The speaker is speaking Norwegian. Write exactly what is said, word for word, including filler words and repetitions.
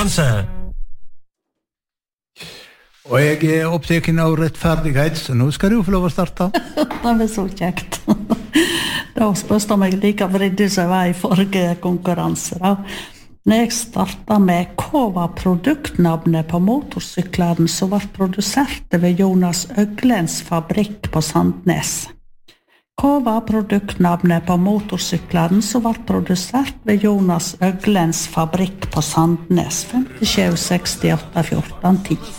konkurranse. Og jeg er opptaken av rettferdighet, så nå skal du få lov å starte. Det er så kjekt. Da spørste jeg meg like vridig som jeg var i forrige konkurranse. Da. Når jeg startet med hva var produktnavnet på motorsykleren som var produsert ved Jonas Øglens fabrikk på Sandnes? Hva var produktnavnet på motorsykleren som var produsert ved Jonas Øglens fabrikk på Sandnes? fem sju seks åtte fjorten ti